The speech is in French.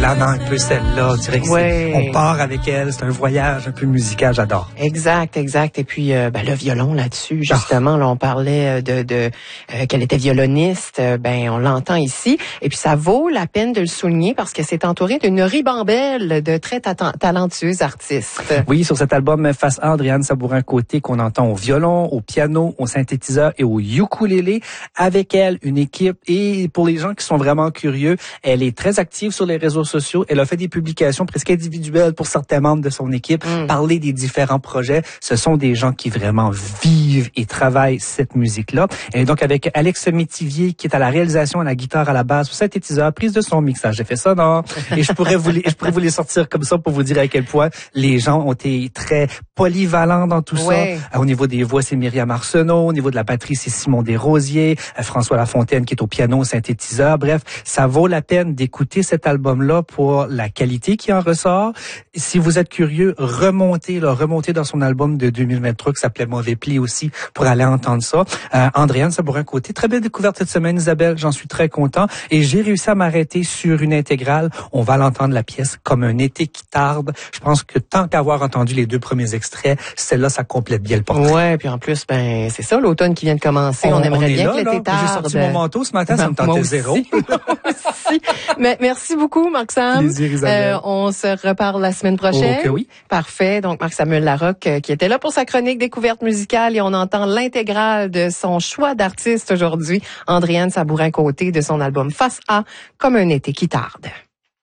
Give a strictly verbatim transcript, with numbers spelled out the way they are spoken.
planant un peu celle-là. On dirait que ouais. c'est, on part avec elle. C'est un voyage un peu musical. J'adore. Exact, exact. Et puis, euh, ben, le violon là-dessus, justement, ah. là, on parlait de, de euh, qu'elle était violoniste. Euh, ben, on l'entend ici. Et puis, ça vaut la peine de le souligner parce que c'est entouré d'une ribambelle de très ta- talentueux artistes. Oui, sur cet album Face A, Andréane Sabourin-Côté qu'on entend au violon, au piano, au synthétiseur et au ukulélé. Avec elle, une équipe. Et pour les gens qui sont vraiment curieux, elle est très active sur les réseaux sociaux. Elle a fait des publications presque individuelles pour certains membres de son équipe, mm. parler des différents projets. Ce sont des gens qui vraiment vivent et travaillent cette musique-là. Et donc, avec Alex Métivier, qui est à la réalisation, à la guitare, à la basse, au synthétiseur, prise de son, mixage. J'ai fait ça, non? Et je pourrais vous les, je pourrais vous les sortir comme ça pour vous dire à quel point les gens ont été très polyvalents dans tout ouais. ça. Au niveau des voix, c'est Myriam Arsenault. Au niveau de la batterie, c'est Simon Desrosiers. François Lafontaine, qui est au piano, au synthétiseur. Bref, ça vaut la peine d'écouter cet album-là pour la qualité qui en ressort. Si vous êtes curieux, remontez, là, remontez dans son album de deux mille vingt-trois qui s'appelait Mauvais Pli aussi pour aller entendre ça. Euh, Andréane Sabourin-Côté, très belle découverte cette semaine, Isabelle. J'en suis très content. Et j'ai réussi à m'arrêter sur une intégrale. On va l'entendre, la pièce, comme un été qui tarde. Je pense que tant qu'avoir entendu les deux premiers extraits, celle-là, ça complète bien le portrait. Ouais, puis en plus, ben, c'est ça, l'automne qui vient de commencer. On, on aimerait on bien là, que l'été tarde. J'ai sorti mon manteau ce matin, ben, ça me tentait zéro. Mais merci beaucoup, Marc-Sam. Plaisir, Isabelle. Euh, on se reparle la semaine prochaine. Oh, que oui. Parfait. Donc, Marc-Samuel Larocque, euh, qui était là pour sa chronique découverte musicale, et on entend l'intégrale de son choix d'artiste aujourd'hui, Andréane Sabourin-Côté, de son album Face A, comme un été qui tarde.